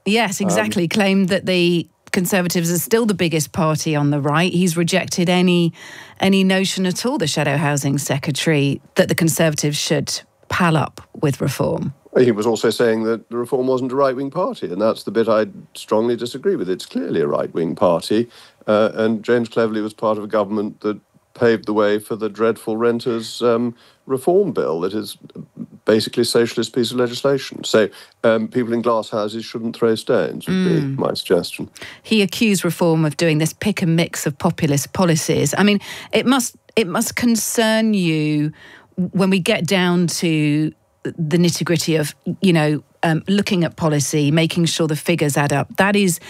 Yes, exactly. Claimed that the Conservatives are still the biggest party on the right. He's rejected any notion at all, the Shadow Housing Secretary, that the Conservatives should pal up with Reform. He was also saying that the Reform wasn't a right-wing party, and that's the bit I strongly disagree with. It's clearly a right-wing party, and James Cleverly was part of a government that paved the way for the dreadful renters' reform bill that is basically a socialist piece of legislation. So people in glass houses shouldn't throw stones, would be my suggestion. He accused Reform of doing this pick and mix of populist policies. I mean, it must concern you when we get down to the nitty-gritty of, looking at policy, making sure the figures add up. That is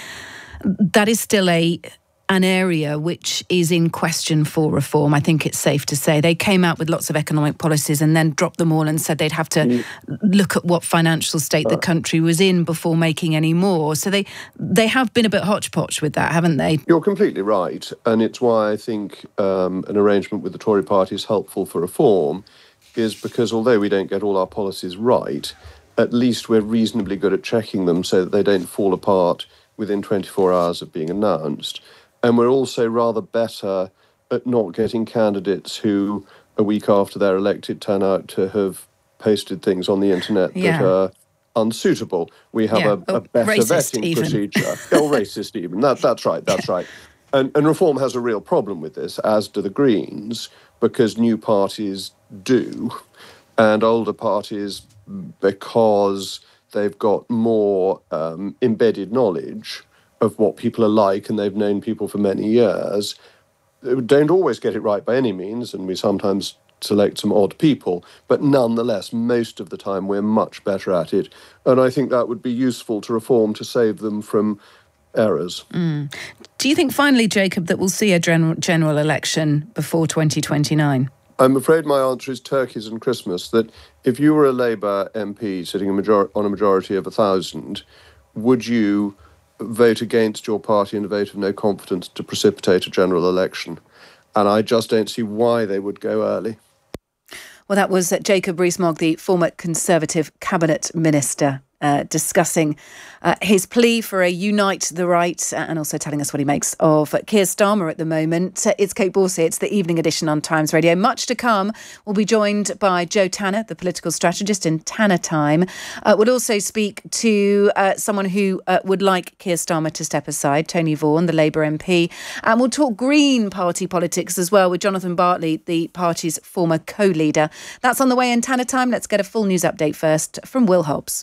still an area which is in question for Reform. I think it's safe to say. They came out with lots of economic policies and then dropped them all and said they'd have to look at what financial state the country was in before making any more. So they have been a bit hodgepodge with that, haven't they? You're completely right. And it's why I think an arrangement with the Tory party is helpful for Reform, is because although we don't get all our policies right, at least we're reasonably good at checking them so that they don't fall apart within 24 hours of being announced. And we're also rather better at not getting candidates who, a week after they're elected, turn out to have posted things on the internet that are unsuitable. We have a better vetting procedure. Or racist even. That's right. And Reform has a real problem with this, as do the Greens, because new parties do, and older parties, because they've got more embedded knowledge of what people are like, and they've known people for many years, don't always get it right by any means, and we sometimes select some odd people, but nonetheless, most of the time we're much better at it. And I think that would be useful to Reform to save them from errors. Do you think, finally, Jacob, that we'll see a general election before 2029? I'm afraid my answer is turkeys and Christmas, that if you were a Labour MP sitting on a majority of 1,000, would you vote against your party in a vote of no confidence to precipitate a general election? And I just don't see why they would go early. Well, that was Jacob Rees-Mogg, the former Conservative Cabinet Minister, discussing his plea for a Unite the Right, and also telling us what he makes of Keir Starmer at the moment. It's Kate Borsey. It's the evening edition on Times Radio. Much to come. We'll be joined by Joe Tanner, the political strategist in Tanner Time. We'll also speak to someone who would like Keir Starmer to step aside, Tony Vaughan, the Labour MP. And we'll talk Green Party politics as well with Jonathan Bartley, the party's former co-leader. That's on the way in Tanner Time. Let's get a full news update first from Will Hobbs.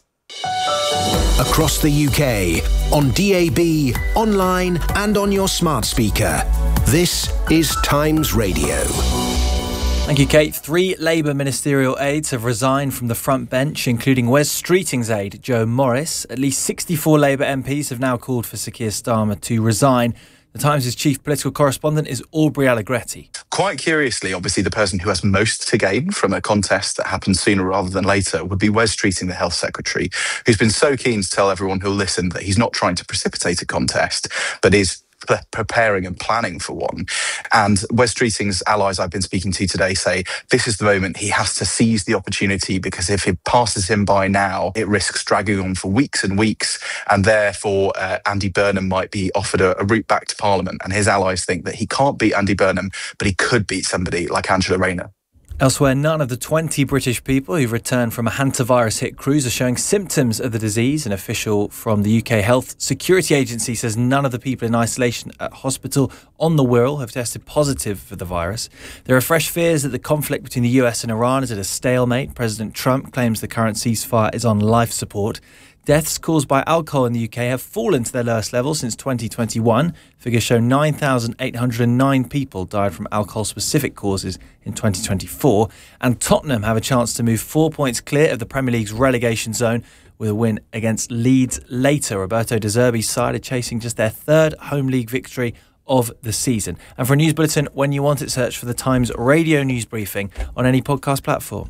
Across the UK, on DAB, online and on your smart speaker. This is Times Radio. Thank you, Kate. 3 Labour ministerial aides have resigned from the front bench, including Wes Streeting's aide, Joe Morris. At least 64 Labour MPs have now called for Sir Keir Starmer to resign. The Times' chief political correspondent is Aubrey Allegretti. Quite curiously, obviously, the person who has most to gain from a contest that happens sooner rather than later would be Wes Streeting, the Health Secretary, who's been so keen to tell everyone who'll listen that he's not trying to precipitate a contest, but is preparing and planning for one. And Wes Streeting's allies I've been speaking to today say this is the moment he has to seize the opportunity, because if it passes him by now, it risks dragging on for weeks and weeks, and therefore Andy Burnham might be offered a route back to Parliament. And his allies think that he can't beat Andy Burnham, but he could beat somebody like Angela Rayner. Elsewhere, none of the 20 British people who've returned from a hantavirus-hit cruise are showing symptoms of the disease. An official from the UK Health Security Agency says none of the people in isolation at hospital on the Wirral have tested positive for the virus. There are fresh fears that the conflict between the US and Iran is at a stalemate. President Trump claims the current ceasefire is on life support. Deaths caused by alcohol in the UK have fallen to their lowest level since 2021. Figures show 9,809 people died from alcohol-specific causes in 2024. And Tottenham have a chance to move 4 points clear of the Premier League's relegation zone with a win against Leeds later. Roberto De Zerbi's side are chasing just their 3rd home league victory of the season. And for a news bulletin, when you want it, search for the Times Radio News Briefing on any podcast platform.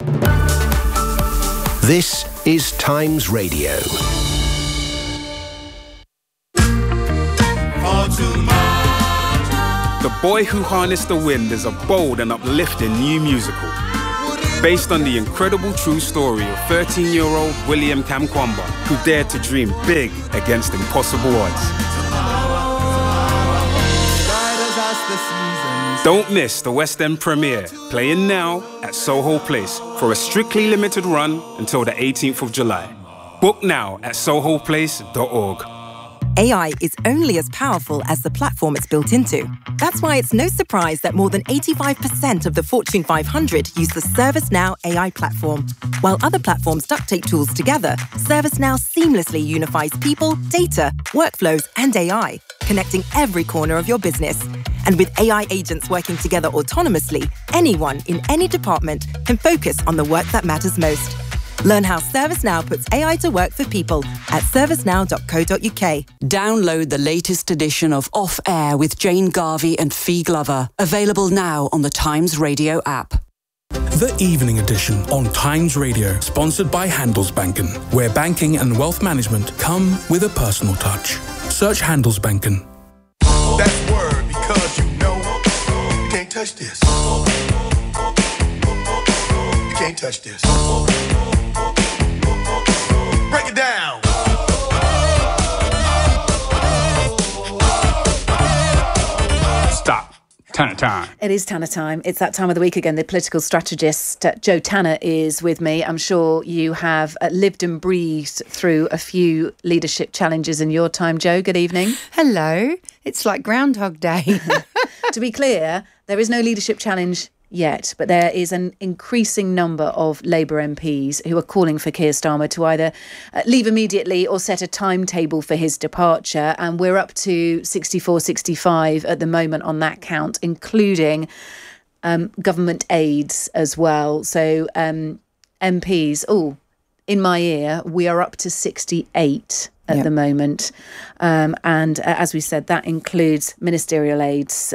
This is Times Radio. The Boy Who Harnessed the Wind is a bold and uplifting new musical based on the incredible true story of 13-year-old William Kamkwamba, who dared to dream big against impossible odds. Don't miss the West End premiere, playing now at Soho Place for a strictly limited run until the 18th of July. Book now at sohoplace.org. AI is only as powerful as the platform it's built into. That's why it's no surprise that more than 85% of the Fortune 500 use the ServiceNow AI platform. While other platforms duct tape tools together, ServiceNow seamlessly unifies people, data, workflows, and AI, connecting every corner of your business. And with AI agents working together autonomously, anyone in any department can focus on the work that matters most. Learn how ServiceNow puts AI to work for people at servicenow.co.uk. Download the latest edition of Off Air with Jane Garvey and Fee Glover. Available now on the Times Radio app. The Evening Edition on Times Radio, sponsored by Handelsbanken, where banking and wealth management come with a personal touch. Search Handelsbanken. That's word because you know you can't touch this. You can't touch this. Break it down. Stop. Tanner time. It is Tanner time. It's that time of the week again. The political strategist, Joe Tanner, is with me. I'm sure you have lived and breathed through a few leadership challenges in your time, Joe. Good evening. Hello. It's like Groundhog Day. To be clear, there is no leadership challenge yet, but there is an increasing number of Labour MPs who are calling for Keir Starmer to either leave immediately or set a timetable for his departure. And we're up to 64, 65 at the moment on that count, including government aides as well. So MPs, in my ear, we are up to 68 at the moment. And as we said, that includes ministerial aides,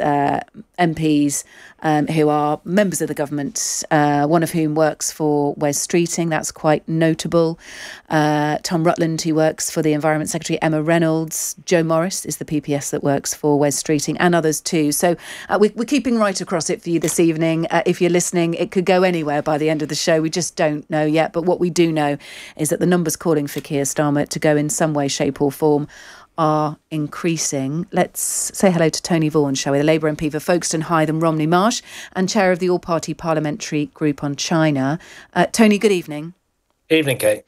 MPs who are members of the government, one of whom works for Wes Streeting. That's quite notable. Tom Rutland, who works for the Environment Secretary, Emma Reynolds. Joe Morris is the PPS that works for Wes Streeting, and others too. So we're keeping right across it for you this evening. If you're listening, it could go anywhere by the end of the show. We just don't know yet. But what we do know is that the numbers calling for Keir Starmer to go in some way, shape or form are increasing. Let's say hello to Tony Vaughan, shall we? The Labour MP for Folkestone, Hythe and Romney Marsh, and chair of the All-Party Parliamentary Group on China. Tony, good evening. Evening, Kate.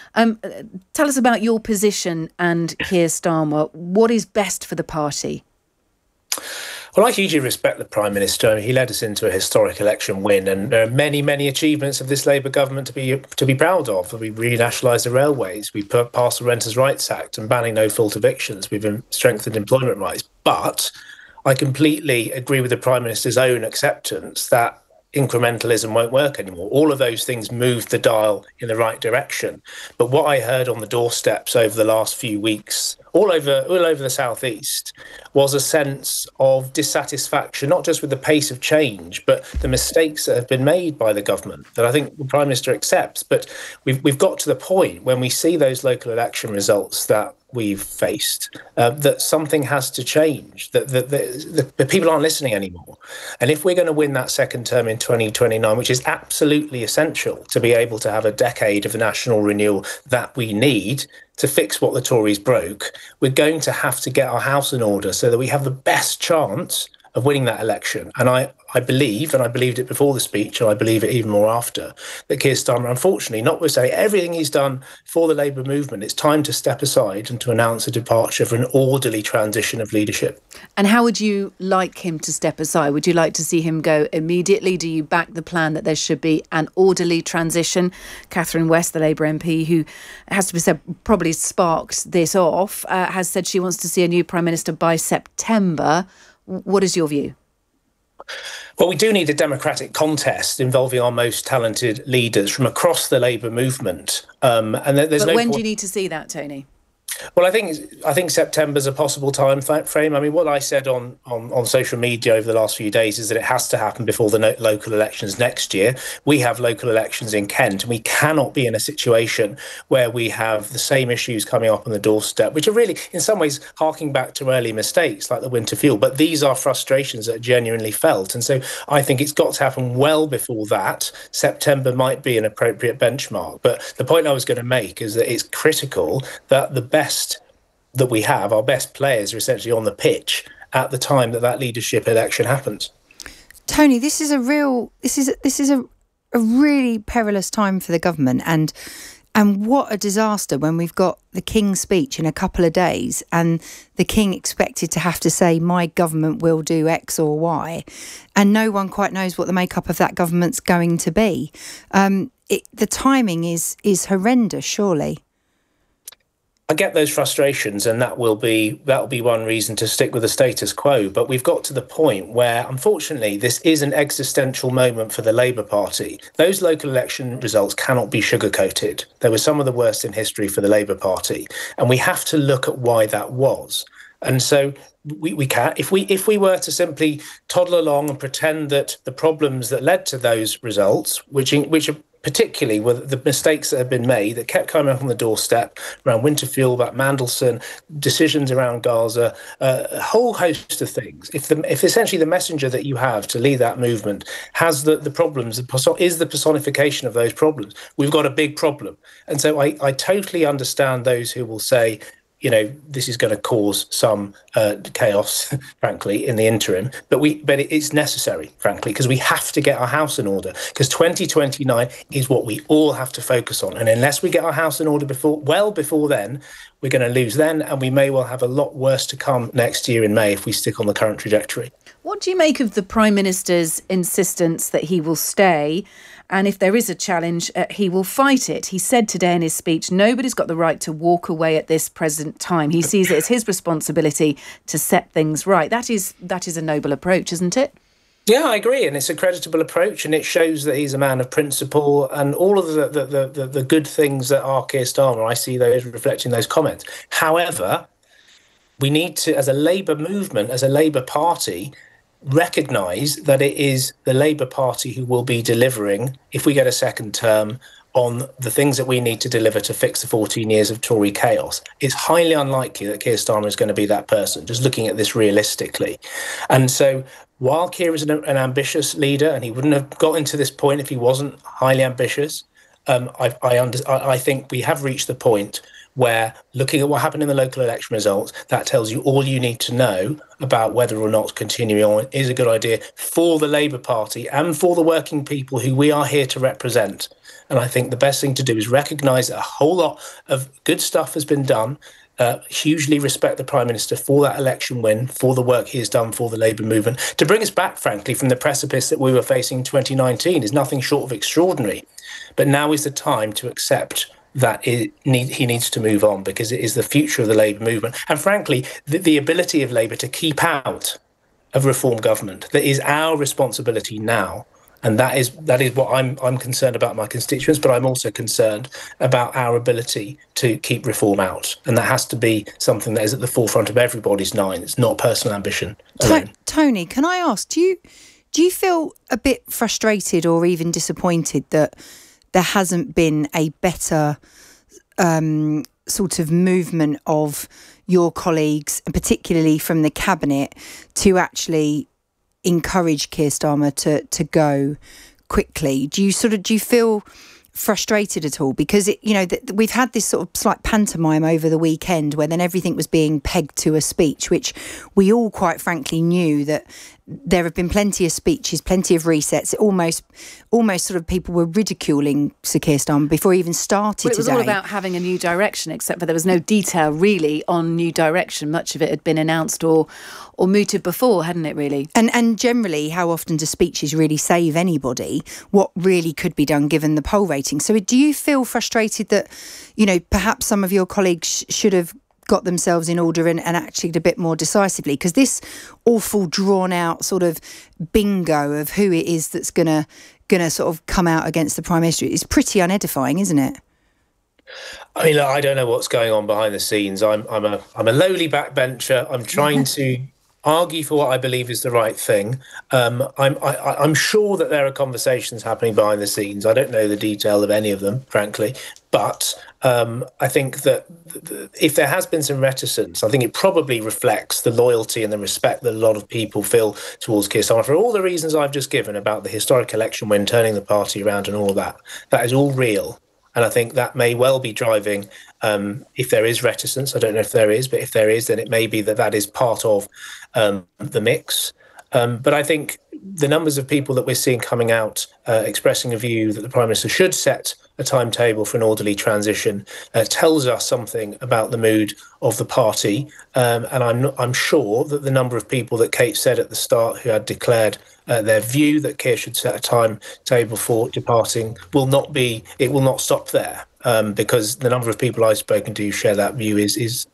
Tell us about your position and Keir Starmer. What is best for the party? Well, I hugely respect the Prime Minister. He led us into a historic election win, and there are many, many achievements of this Labour government to be proud of. We renationalised the railways, we passed the Renters' Rights Act and banning no-fault evictions, we've strengthened employment rights. But I completely agree with the Prime Minister's own acceptance that incrementalism won't work anymore. All of those things moved the dial in the right direction. But what I heard on the doorsteps over the last few weeks, all over the southeast, was a sense of dissatisfaction, not just with the pace of change, but the mistakes that have been made by the government that I think the Prime Minister accepts. But we've got to the point when we see those local election results that we've faced, that something has to change, that the people aren't listening anymore. And if we're going to win that second term in 2029, which is absolutely essential to be able to have a decade of national renewal that we need to fix what the Tories broke, we're going to have to get our house in order so that we have the best chance of winning that election. And I believe, and I believed it before the speech, and I believe it even more after, that Keir Starmer, unfortunately, notwithstanding everything he's done for the Labour movement, it's time to step aside and to announce a departure for an orderly transition of leadership. And how would you like him to step aside? Would you like to see him go immediately? Do you back the plan that there should be an orderly transition? Catherine West, the Labour MP, who has to be said probably sparked this off, has said she wants to see a new Prime Minister by September. What is your view? Well, we do need a democratic contest involving our most talented leaders from across the Labour movement. And there's but no when point... do you need to see that, Tony? Well, I think September's a possible time frame. I mean, what I said on social media over the last few days is that it has to happen before the local elections next year. We have local elections in Kent, and we cannot be in a situation where we have the same issues coming up on the doorstep, which are really, in some ways, harking back to early mistakes like the winter fuel. But these are frustrations that are genuinely felt. And so I think it's got to happen well before that. September might be an appropriate benchmark. But the point I was going to make is that it's critical that the best that we have, our best players, are essentially on the pitch at the time that leadership election happens. Tony, this is a really perilous time for the government, and what a disaster when we've got the King's speech in a couple of days and the King expected to have to say, my government will do X or Y, and no one quite knows what the makeup of that government's going to be. The timing is horrendous, surely. I get those frustrations, and that will be one reason to stick with the status quo. But we've got to the point where, unfortunately, this is an existential moment for the Labour Party. Those local election results cannot be sugarcoated. They were some of the worst in history for the Labour Party, and we have to look at why that was. And so we can't, if we were to simply toddle along and pretend that the problems that led to those results, which are particularly were the mistakes that have been made that kept coming up on the doorstep around winter fuel, about Mandelson, decisions around Gaza, a whole host of things. If essentially the messenger that you have to lead that movement has the problems, is the personification of those problems, we've got a big problem. And so I totally understand those who will say, this is going to cause some chaos, frankly, in the interim. But it's necessary, frankly, because we have to get our house in order. Because 2029 is what we all have to focus on. And unless we get our house in order before then, we're going to lose then. And we may well have a lot worse to come next year in May if we stick on the current trajectory. What do you make of the Prime Minister's insistence that he will stay? And if there is a challenge, he will fight it. He said today in his speech, nobody's got the right to walk away at this present time. He sees it as his responsibility to set things right. That is a noble approach, isn't it? Yeah, I agree. And it's a creditable approach, and it shows that he's a man of principle, and all of the good things that are Keir Starmer, I see those reflecting those comments. However, we need to, as a Labour movement, as a Labour Party, recognise that it is the Labour Party who will be delivering, if we get a second term, on the things that we need to deliver to fix the 14 years of Tory chaos. It's highly unlikely that Keir Starmer is going to be that person, just looking at this realistically. And so while Keir is an ambitious leader, and he wouldn't have gotten to this point if he wasn't highly ambitious, I think we have reached the point where, looking at what happened in the local election results, that tells you all you need to know about whether or not continuing on is a good idea for the Labour Party and for the working people who we are here to represent. And I think the best thing to do is recognise that a whole lot of good stuff has been done. Hugely respect the Prime Minister for that election win, for the work he has done for the Labour movement. To bring us back, frankly, from the precipice that we were facing in 2019 is nothing short of extraordinary. But now is the time to accept that he needs to move on, because it is the future of the Labour movement. And frankly, the ability of Labour to keep out of reform government, that is our responsibility now. And that is what I'm concerned about my constituents, but I'm also concerned about our ability to keep reform out. And that has to be something that is at the forefront of everybody's mind. It's not personal ambition alone. Tony, can I ask, do you feel a bit frustrated or even disappointed that there hasn't been a better sort of movement of your colleagues, and particularly from the Cabinet, to actually encourage Keir Starmer to go quickly? Do you feel frustrated at all? Because we've had this sort of slight pantomime over the weekend where then everything was being pegged to a speech, which we all quite frankly knew that there have been plenty of speeches, plenty of resets. Almost sort of people were ridiculing Sir Keir Starmer before he even started today. It was all about having a new direction, except for there was no detail really on new direction. Much of it had been announced or mooted before, hadn't it, really? And generally, how often do speeches really save anybody? What really could be done given the poll rating? So do you feel frustrated that, perhaps some of your colleagues should have got themselves in order and acted a bit more decisively? Because this awful drawn out sort of bingo of who it is that's gonna sort of come out against the Prime Minister is pretty unedifying, isn't it? I mean, look, I don't know what's going on behind the scenes. I'm a lowly backbencher. I'm trying to argue for what I believe is the right thing. I'm sure that there are conversations happening behind the scenes. I don't know the detail of any of them, frankly. But I think that if there has been some reticence, I think it probably reflects the loyalty and the respect that a lot of people feel towards Keir Starmer for all the reasons I've just given about the historic election win, turning the party around and all of that. That is all real. And I think that may well be driving, if there is reticence, I don't know if there is, but if there is, then it may be that is part of the mix. But I think the numbers of people that we're seeing coming out expressing a view that the Prime Minister should set a timetable for an orderly transition tells us something about the mood of the party. And I'm sure that the number of people that Kate said at the start who had declared their view that Keir should set a timetable for departing will not stop there, because the number of people I've spoken to who share that view is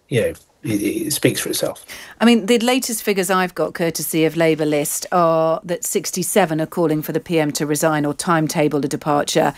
it speaks for itself. I mean, the latest figures I've got, courtesy of Labour List, are that 67 are calling for the PM to resign or timetable a departure.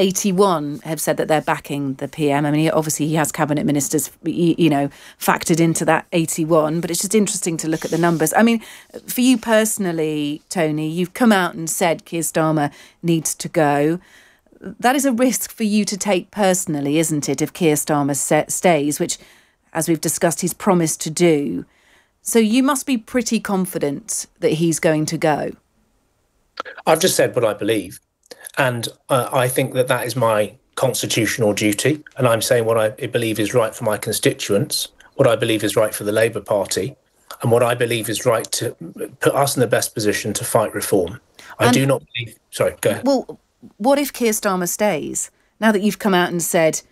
81 have said that they're backing the PM. I mean, obviously he has cabinet ministers, factored into that 81, but it's just interesting to look at the numbers. I mean, for you personally, Tony, you've come out and said Keir Starmer needs to go. That is a risk for you to take personally, isn't it, if Keir Starmer stays, which, as we've discussed, he's promised to do. So you must be pretty confident that he's going to go. I've just said what I believe. And I think that is my constitutional duty. And I'm saying what I believe is right for my constituents, what I believe is right for the Labour Party, and what I believe is right to put us in the best position to fight reform. I do not believe... Sorry, go ahead. Well, what if Keir Starmer stays? Now that you've come out and said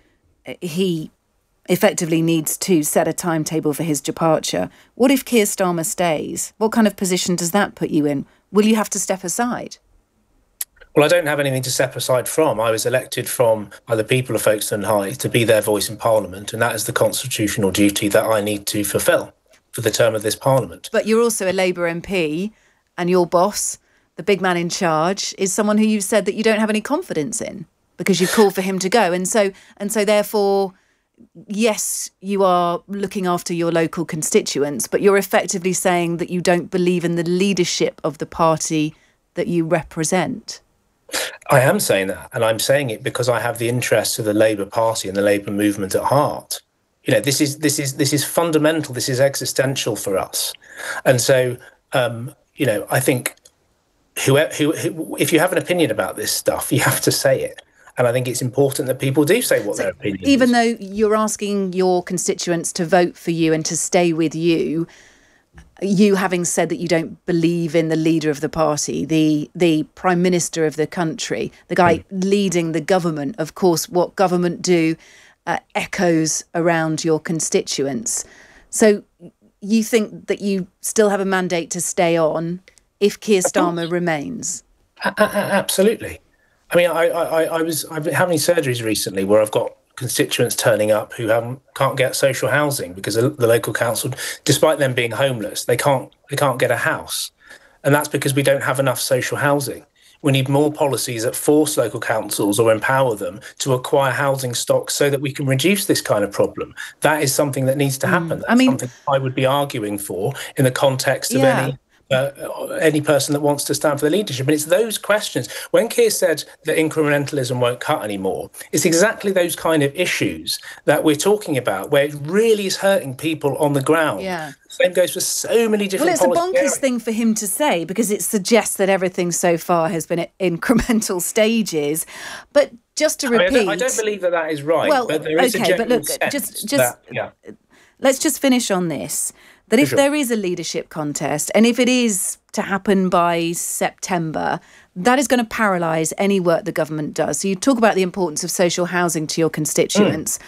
he effectively needs to set a timetable for his departure, what if Keir Starmer stays? What kind of position does that put you in? Will you have to step aside? Well, I don't have anything to step aside from. I was elected by the people of Folkestone High to be their voice in Parliament, and that is the constitutional duty that I need to fulfil for the term of this Parliament. But you're also a Labour MP, and your boss, the big man in charge, is someone who you've said that you don't have any confidence in because you've called for him to go. And so therefore, yes, you are looking after your local constituents, but you're effectively saying that you don't believe in the leadership of the party that you represent. I am saying that, and I'm saying it because I have the interests of the Labour Party and the Labour movement at heart. This is fundamental. This is existential for us, and so I think if you have an opinion about this stuff, you have to say it. And I think it's important that people do say what their opinion is. Even though you're asking your constituents to vote for you and to stay with you, you having said that you don't believe in the leader of the party, the Prime Minister of the country, the guy leading the government, of course, what government do echoes around your constituents. So you think that you still have a mandate to stay on if Keir Starmer remains? Absolutely. I mean, I've been having surgeries recently where I've got constituents turning up who can't get social housing because the local council, despite them being homeless, they can't get a house. And that's because we don't have enough social housing. We need more policies that force local councils or empower them to acquire housing stock so that we can reduce this kind of problem. That is something that needs to happen. That's something I would be arguing for in the context of any person that wants to stand for the leadership. And it's those questions. When Keir said that incrementalism won't cut anymore, it's exactly those kind of issues that we're talking about, where it really is hurting people on the ground. Yeah. Same goes for so many different policy. Well, it's a bonkers thing for him to say because it suggests that everything so far has been at incremental stages. But just to repeat... I don't believe that is right. Well, but there is a general sense let's just finish on this. That if there is a leadership contest, and if it is to happen by September, that is going to paralyse any work the government does. So you talk about the importance of social housing to your constituents.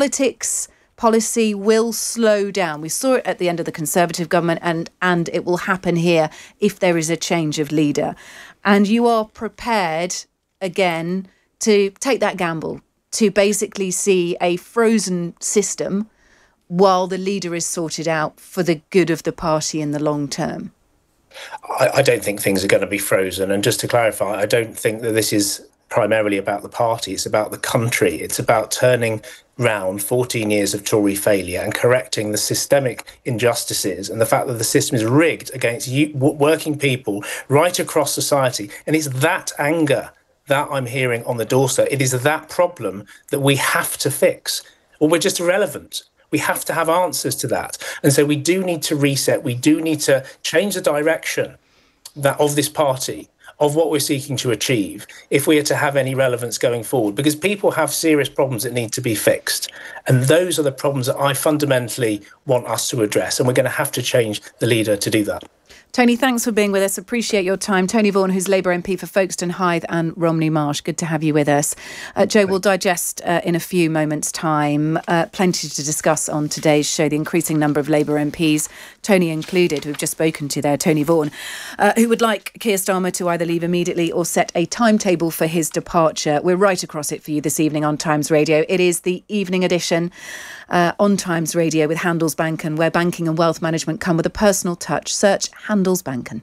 Policy will slow down. We saw it at the end of the Conservative government, and it will happen here if there is a change of leader. And you are prepared, again, to take that gamble, to basically see a frozen system while the leader is sorted out for the good of the party in the long term? I don't think things are going to be frozen. And just to clarify, I don't think that this is primarily about the party, it's about the country. It's about turning round 14 years of Tory failure and correcting the systemic injustices and the fact that the system is rigged against working people right across society. And it's that anger that I'm hearing on the doorstep. It is that problem that we have to fix, or we're just irrelevant. We have to have answers to that. And so we do need to reset. We do need to change the direction of this party, of what we're seeking to achieve, if we are to have any relevance going forward, because people have serious problems that need to be fixed. And those are the problems that I fundamentally want us to address. And we're going to have to change the leader to do that. Tony, thanks for being with us. Appreciate your time. Tony Vaughan, who's Labour MP for Folkestone, Hythe and Romney Marsh. Good to have you with us. Joe, we'll digest in a few moments' time. Plenty to discuss on today's show. The increasing number of Labour MPs, Tony included, who've just spoken to there, Tony Vaughan, who would like Keir Starmer to either leave immediately or set a timetable for his departure. We're right across it for you this evening on Times Radio. It is the evening edition on Times Radio with Handelsbanken, where banking and wealth management come with a personal touch. Search Handelsbanken.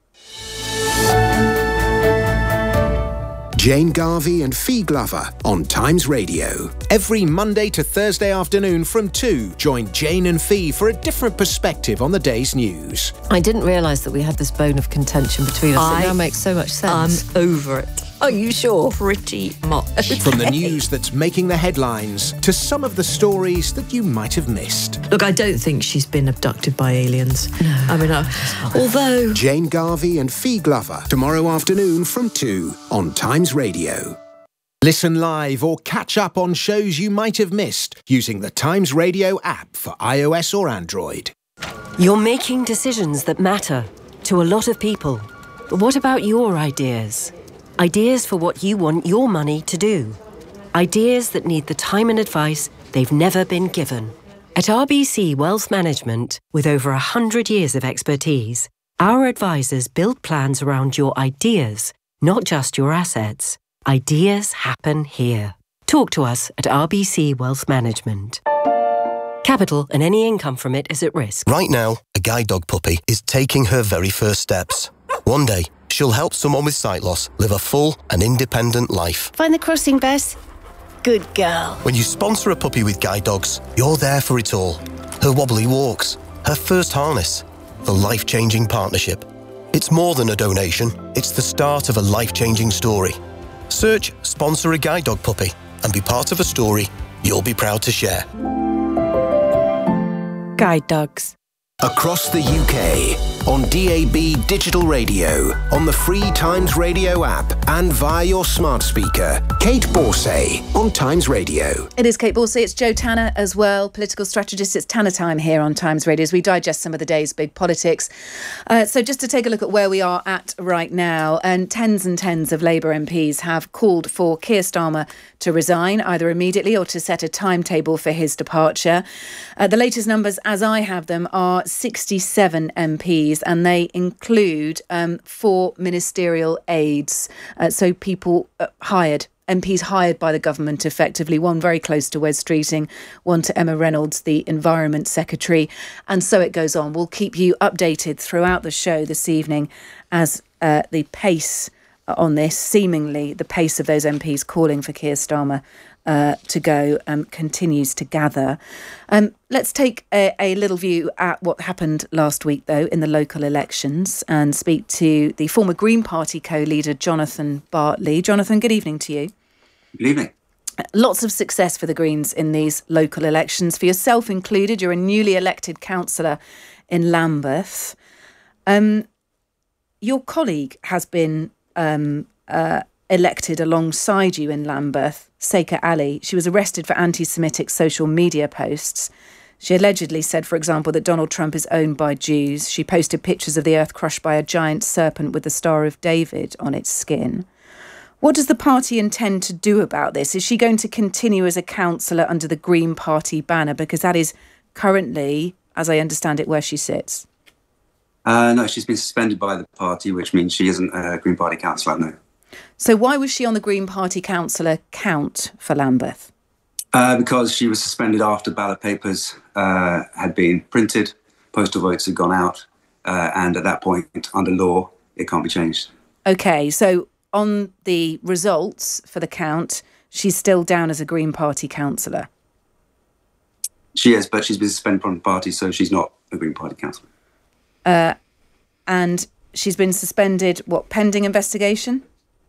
Jane Garvey and Fee Glover on Times Radio. Every Monday to Thursday afternoon from 2, join Jane and Fee for a different perspective on the day's news. I didn't realise that we had this bone of contention between us. It now makes so much sense. I'm over it. Are you sure? Pretty much. From the news that's making the headlines to some of the stories that you might have missed. Look, I don't think she's been abducted by aliens. No. I mean, although... Jane Garvey and Fee Glover, tomorrow afternoon from 2 on Times Radio. Listen live or catch up on shows you might have missed using the Times Radio app for iOS or Android. You're making decisions that matter to a lot of people. But what about your ideas? Ideas for what you want your money to do. Ideas that need the time and advice they've never been given. At RBC Wealth Management, with over 100 years of expertise, our advisors build plans around your ideas, not just your assets. Ideas happen here. Talk to us at RBC Wealth Management. Capital and any income from it is at risk. Right now, a guide dog puppy is taking her very first steps. One day, she'll help someone with sight loss live a full and independent life. Find the crossing, Bess. Good girl. When you sponsor a puppy with guide dogs, you're there for it all. Her wobbly walks, her first harness, the life-changing partnership. It's more than a donation, it's the start of a life-changing story. Search Sponsor a Guide Dog Puppy and be part of a story you'll be proud to share. Guide dogs. Across the UK, on DAB Digital Radio, on the free Times Radio app and via your smart speaker. Kate Borsay on Times Radio. It is Kate Borsay, it's Joe Tanner as well, political strategist. It's Tanner time here on Times Radio as we digest some of the day's big politics. So just to take a look at where we are at right now, and tens of Labour MPs have called for Keir Starmer to resign, either immediately or to set a timetable for his departure. The latest numbers, as I have them, are 67 MPs, and they include 4 ministerial aides, so people MPs hired by the government effectively, one very close to Wes Streeting, one to Emma Reynolds, the Environment Secretary, and so it goes on. We'll keep you updated throughout the show this evening as the pace on this, seemingly the pace of those MPs calling for Keir Starmer to go continues to gather. Let's take a little view at what happened last week, though, in the local elections and speak to the former Green Party co-leader, Jonathan Bartley. Jonathan, good evening to you. Good evening. Lots of success for the Greens in these local elections. For yourself included, you're a newly elected councillor in Lambeth. Your colleague has been elected alongside you in Lambeth, Seika Ali. She was arrested for anti-Semitic social media posts. She allegedly said, for example, that Donald Trump is owned by Jews. She posted pictures of the earth crushed by a giant serpent with the Star of David on its skin. What does the party intend to do about this? Is she going to continue as a councillor under the Green Party banner? Because that is currently, as I understand it, where she sits. No, she's been suspended by the party, which means she isn't a Green Party councillor, no. So why was she on the Green Party councillor count for Lambeth? Because she was suspended after ballot papers had been printed, postal votes had gone out, and at that point, under law, it can't be changed. OK, so on the results for the count, she's still down as a Green Party councillor. She is, but she's been suspended from the party, so she's not a Green Party councillor. And she's been suspended, pending investigation?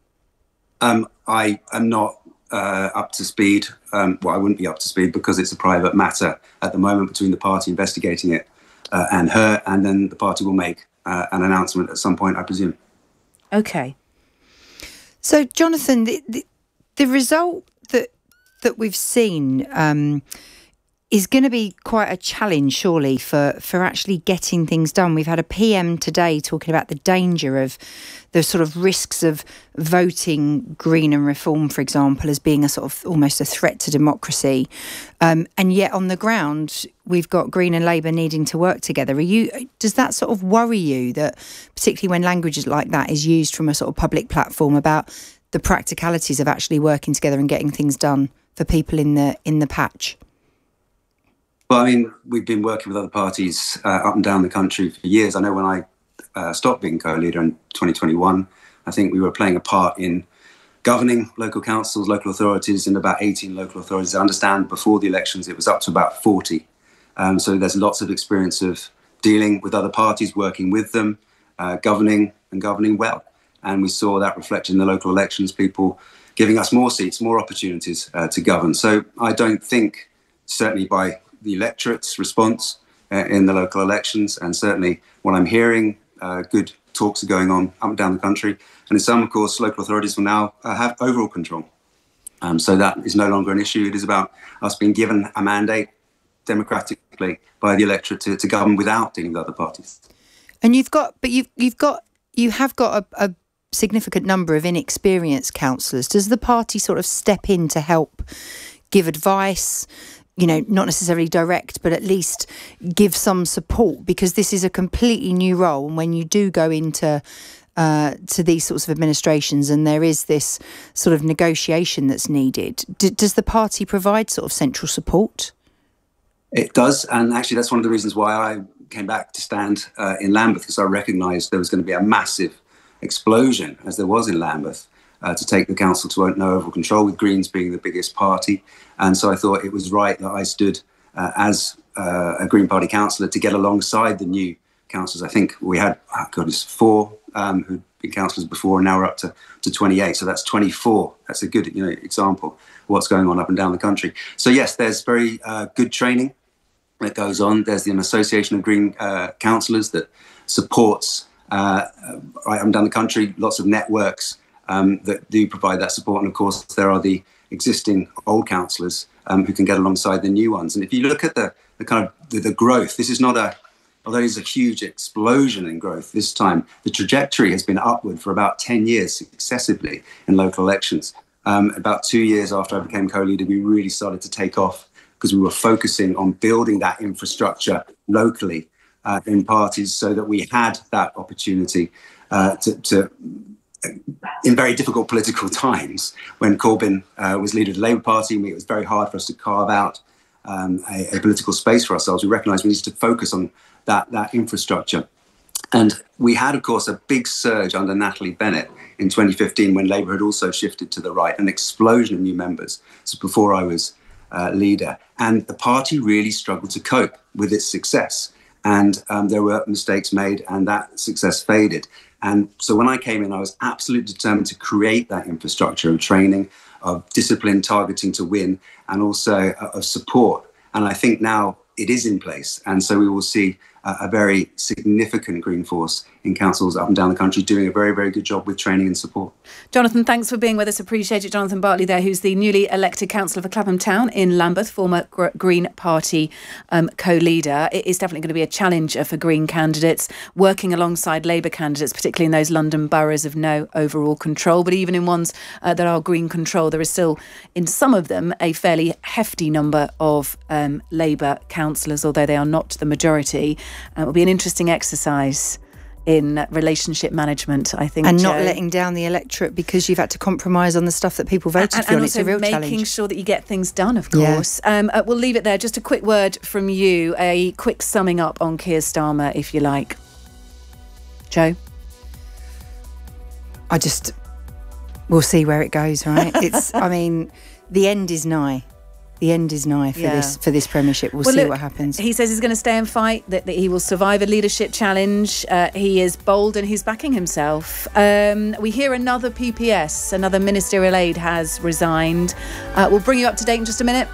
I am not up to speed. I wouldn't be up to speed because it's a private matter at the moment between the party investigating it and her, and then the party will make an announcement at some point, I presume. Okay. So, Jonathan, the result that we've seen is going to be quite a challenge, surely, for actually getting things done. We've had a PM today talking about the danger of the sort of risks of voting Green and Reform, for example, as being a sort of almost a threat to democracy. And yet on the ground, we've got Green and Labour needing to work together. Does that sort of worry you, that particularly when language like that is used from a sort of public platform, about the practicalities of actually working together and getting things done for people in the patch? Well, I mean, we've been working with other parties up and down the country for years. I know when I stopped being co-leader in 2021, I think we were playing a part in governing local councils, local authorities, in about 18 local authorities. I understand before the elections it was up to about 40. So there's lots of experience of dealing with other parties, working with them, governing well. And we saw that reflected in the local elections, people giving us more seats, more opportunities to govern. So I don't think, certainly by the electorate's response in the local elections, and certainly what I'm hearing, good talks are going on up and down the country. And in some, of course, local authorities will now have overall control. So that is no longer an issue. It is about us being given a mandate democratically by the electorate to govern without dealing with other parties. And you have got a significant number of inexperienced councillors. Does the party sort of step in to help give advice? Not necessarily direct, but at least give some support, because this is a completely new role. And when you do go into to these sorts of administrations and there is this sort of negotiation that's needed, does the party provide sort of central support? It does. And actually, that's one of the reasons why I came back to stand in Lambeth, because I recognised there was going to be a massive explosion, as there was in Lambeth, to take the council to no overall control, with Greens being the biggest party. And so I thought it was right that I stood as a Green Party councillor to get alongside the new councillors. I think we had, 4 who'd been councillors before, and now we're up to 28. So that's 24. That's a good example of what's going on up and down the country. So yes, there's very good training that goes on. There's an association of Green councillors that supports right up and down the country, lots of networks that do provide that support. And of course, there are the existing old councillors who can get alongside the new ones. And if you look at the kind of the growth, this is not although it's a huge explosion in growth this time, the trajectory has been upward for about 10 years successively in local elections. About 2 years after I became co-leader, we really started to take off because we were focusing on building that infrastructure locally in parties, so that we had that opportunity to in very difficult political times, when Corbyn was leader of the Labour Party, it was very hard for us to carve out a political space for ourselves. We recognised we needed to focus on that infrastructure. And we had, of course, a big surge under Natalie Bennett in 2015, when Labour had also shifted to the right, an explosion of new members. So before I was leader. And the party really struggled to cope with its success. And there were mistakes made, and that success faded. And so when I came in, I was absolutely determined to create that infrastructure of training, of discipline, targeting to win, and also of support. And I think now it is in place. And so we will see a very significant Green force in councils up and down the country doing a very, very good job with training and support. Jonathan, thanks for being with us. Appreciate it. Jonathan Bartley there, who's the newly elected councillor for Clapham Town in Lambeth, former Green Party co-leader. It is definitely going to be a challenge for Green candidates, working alongside Labour candidates, particularly in those London boroughs of no overall control. But even in ones that are Green control, there is still, in some of them, a fairly hefty number of Labour councillors, although they are not the majority. It will be an interesting exercise in relationship management, I think. And not letting down the electorate because you've had to compromise on the stuff that people voted for. And it's a real challenge. And also making sure that you get things done, of course. Yeah. We'll leave it there. Just a quick word from you, a quick summing up on Keir Starmer, if you like. Joe? We'll see where it goes, right? The end is nigh. The end is nigh for this premiership. We'll see what happens. He says he's going to stay and fight, that he will survive a leadership challenge. He is bold and he's backing himself. We hear another PPS, another ministerial aide has resigned. We'll bring you up to date in just a minute.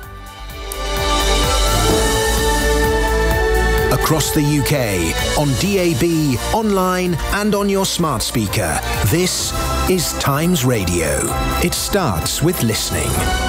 Across the UK, on DAB, online and on your smart speaker. This is Times Radio. It starts with listening.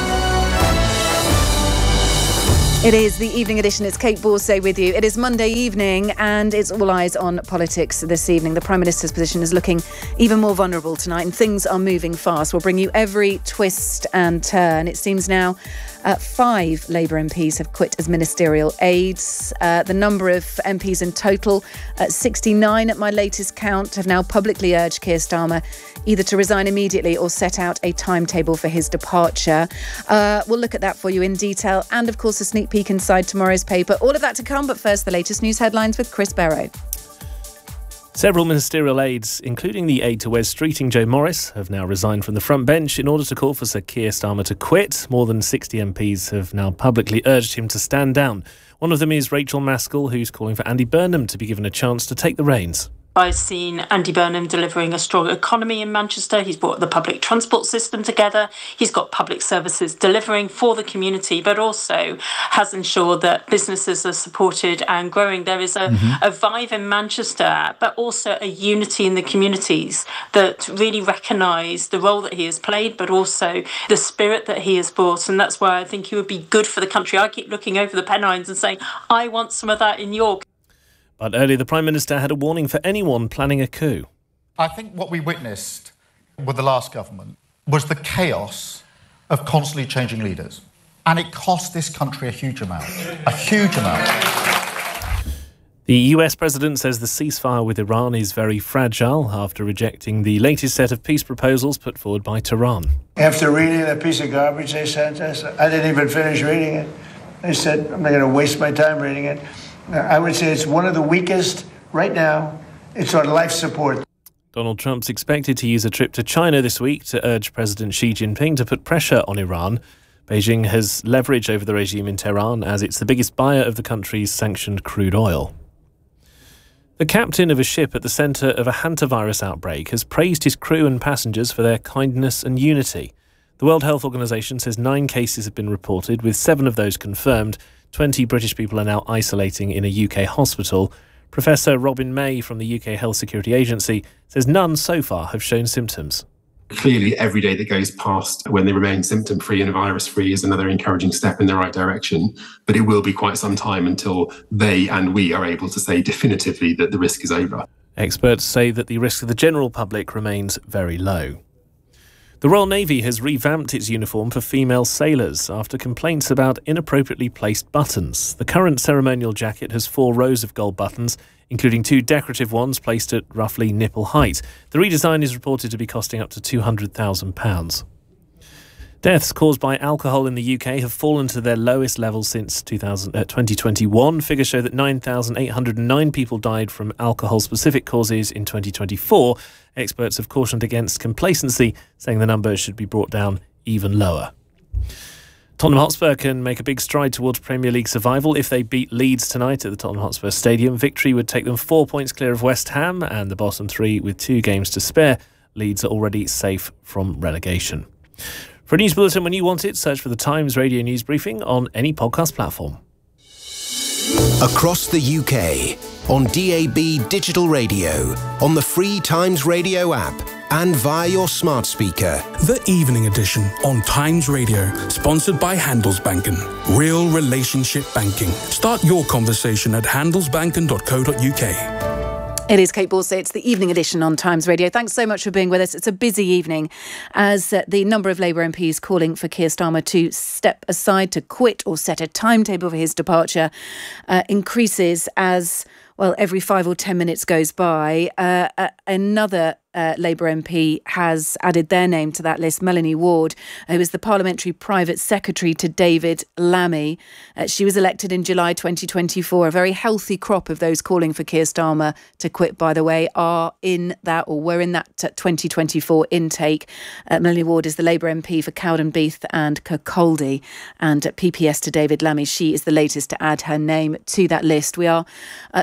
It is the evening edition. It's Kate Borsay with you. It is Monday evening and it's all eyes on politics this evening. The Prime Minister's position is looking even more vulnerable tonight and things are moving fast. We'll bring you every twist and turn. It seems now 5 Labour MPs have quit as ministerial aides. The number of MPs in total, 69 at my latest count, have now publicly urged Keir Starmer either to resign immediately or set out a timetable for his departure. We'll look at that for you in detail and, of course, a sneak peek inside tomorrow's paper. All of that to come, but first, the latest news headlines with Chris Barrow. Several ministerial aides, including the aide to Wes Streeting, Joe Morris, have now resigned from the front bench in order to call for Sir Keir Starmer to quit. More than 60 MPs have now publicly urged him to stand down. One of them is Rachel Maskell, who's calling for Andy Burnham to be given a chance to take the reins. I've seen Andy Burnham delivering a strong economy in Manchester. He's brought the public transport system together. He's got public services delivering for the community, but also has ensured that businesses are supported and growing. There is a vibe in Manchester, but also a unity in the communities that really recognise the role that he has played, but also the spirit that he has brought. And that's why I think he would be good for the country. I keep looking over the Pennines and saying, I want some of that in York. But earlier, the Prime Minister had a warning for anyone planning a coup. I think what we witnessed with the last government was the chaos of constantly changing leaders. And it cost this country a huge amount. A huge amount. The US President says the ceasefire with Iran is very fragile after rejecting the latest set of peace proposals put forward by Tehran. After reading that piece of garbage they sent us, I didn't even finish reading it. They said, I'm not going to waste my time reading it. I would say it's one of the weakest right now. It's on life support. Donald Trump's expected to use a trip to China this week to urge President Xi Jinping to put pressure on Iran. Beijing has leverage over the regime in Tehran as it's the biggest buyer of the country's sanctioned crude oil. The captain of a ship at the centre of a hantavirus outbreak has praised his crew and passengers for their kindness and unity. The World Health Organization says 9 cases have been reported, with 7 of those confirmed. 20 British people are now isolating in a UK hospital. Professor Robin May from the UK Health Security Agency says none so far have shown symptoms. Clearly, every day that goes past when they remain symptom-free and virus-free is another encouraging step in the right direction. But it will be quite some time until they and we are able to say definitively that the risk is over. Experts say that the risk to the general public remains very low. The Royal Navy has revamped its uniform for female sailors after complaints about inappropriately placed buttons. The current ceremonial jacket has 4 rows of gold buttons, including 2 decorative ones placed at roughly nipple height. The redesign is reported to be costing up to £200,000. Deaths caused by alcohol in the UK have fallen to their lowest level since 2021. Figures show that 9,809 people died from alcohol-specific causes in 2024. Experts have cautioned against complacency, saying the number should be brought down even lower. Tottenham Hotspur can make a big stride towards Premier League survival if they beat Leeds tonight at the Tottenham Hotspur Stadium. Victory would take them 4 points clear of West Ham and the bottom 3 with 2 games to spare. Leeds are already safe from relegation. For a news bulletin when you want it, search for the Times Radio News Briefing on any podcast platform. Across the UK, on DAB digital radio, on the free Times Radio app, and via your smart speaker. The Evening Edition on Times Radio, sponsored by Handelsbanken. Real relationship banking. Start your conversation at handelsbanken.co.uk. It is Kate Borsay. It's the Evening Edition on Times Radio. Thanks so much for being with us. It's a busy evening as the number of Labour MPs calling for Keir Starmer to step aside, to quit or set a timetable for his departure increases as, well, every 5 or 10 minutes goes by. Another Labour MP has added their name to that list, Melanie Ward, who is the Parliamentary Private Secretary to David Lammy. She was elected in July 2024. A very healthy crop of those calling for Keir Starmer to quit, by the way, were in that 2024 intake. Melanie Ward is the Labour MP for Cowdenbeath and Kirkcaldy, and PPS to David Lammy. She is the latest to add her name to that list. We are